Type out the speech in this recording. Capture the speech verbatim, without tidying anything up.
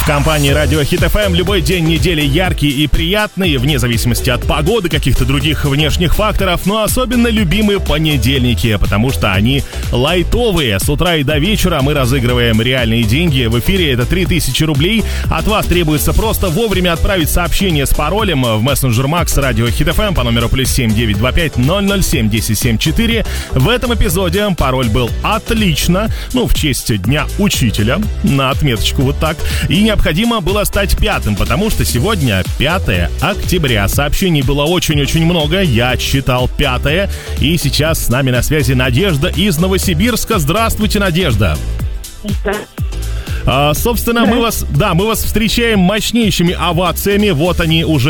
В компании Радио Хит эф эм любой день недели яркий и приятный, вне зависимости от погоды, каких-то других внешних факторов, но особенно любимы понедельники, потому что они лайтовые. С утра и до вечера мы разыгрываем реальные деньги. В эфире это три тысячи рублей. От вас требуется просто вовремя отправить сообщение с паролем в мессенджер Макс Радио Хит эф эм по номеру плюс семь девять два пять ноль ноль семь десять семь четыре. В этом эпизоде пароль был «Отлично», ну, в честь Дня Учителя, на отметочку вот так. И необходимо было стать пятым, потому что сегодня пятое октября. Сообщений было очень-очень много, я отсчитал пятое. И сейчас с нами на связи Надежда из Новосибирска. Здравствуйте, Надежда. Да. А, собственно, мы вас, да, мы вас встречаем мощнейшими овациями. Вот они уже